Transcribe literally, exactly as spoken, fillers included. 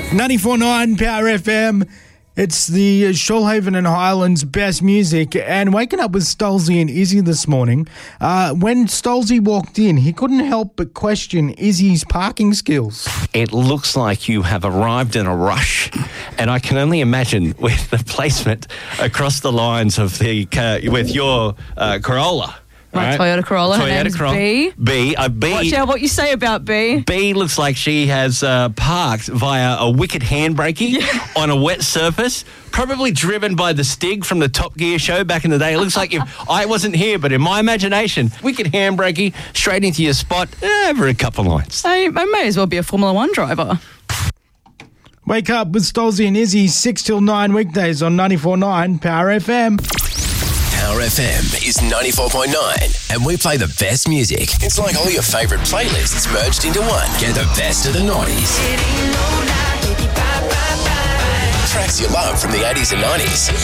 ninety-four point nine Power F M. It's the Shoalhaven and Highlands best music. And waking up with Stolzy and Izzy this morning. Uh, when Stolzy walked in, he couldn't help but question Izzy's parking skills. It looks like you have arrived in a rush, and I can only imagine with the placement across the lines of the uh, with your uh, Corolla. My right? Toyota Corolla. Her Toyota name's Corolla. B. B. Uh, B. Watch out what you say about B. B looks like she has uh, parked via a wicked handbraking yeah. on a wet surface, probably driven by the Stig from the Top Gear show back in the day. It looks like if I wasn't here, but in my imagination, wicked handbraking straight into your spot eh, over a couple lines. I, I may as well be a Formula One driver. Wake up with Stolzy and Izzy, six till nine weekdays on ninety-four point nine Power F M. Power F M is ninety-four point nine, and we play the best music. It's like all your favourite playlists merged into one. Get the best of the noughties. Tracks you love from the eighties and nineties.